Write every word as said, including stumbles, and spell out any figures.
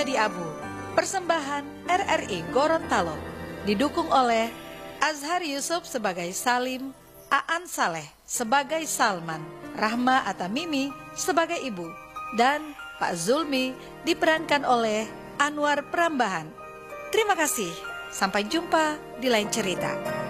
Menjadi Abu, persembahan R R I Gorontalo, didukung oleh Azhar Yusuf sebagai Salim, Aan Saleh sebagai Salman, Rahma Atamimi sebagai ibu, dan Pak Zulmi diperankan oleh Anwar Prambahan. Terima kasih, sampai jumpa di lain cerita.